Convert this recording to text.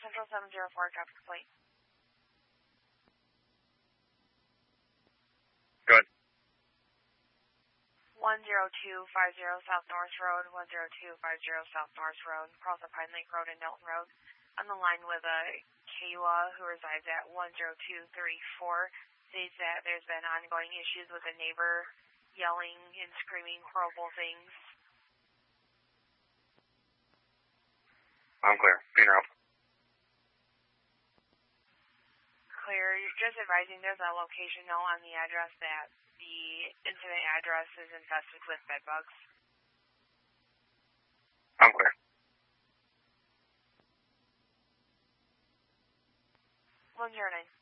Central 704, traffic complaint. Good. 10250 South North Road, 10250 South North Road, across the Pine Lake Road and Nelton Road. On the line with Kayla, who resides at 10234, states that there's been ongoing issues with a neighbor yelling and screaming horrible things. I'm clear. Peter up. Clear. You're just advising there's a location note on the address that the incident address is infested with bed bugs. I'm clear. 109.